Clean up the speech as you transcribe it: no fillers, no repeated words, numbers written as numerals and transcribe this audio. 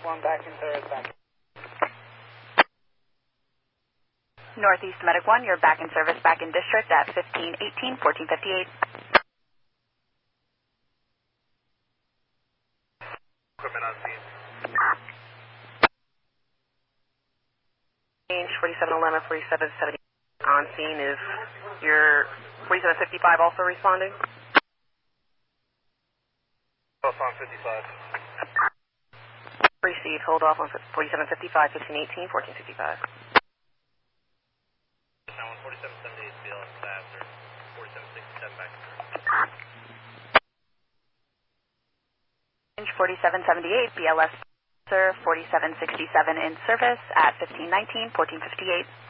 1 back in service, back. Northeast Medic 1, you're back in service, back in district at 1518, 1458. Equipment on scene. Change 4711, 4770 on scene. Is your 4755 also responding? Off on 55. Receive, hold off on 4755, 1518, 1455. Now on 4778 BLS fast or 4767 back. Range 4778, BLS, sir, 4767 in service at 1519, 1458.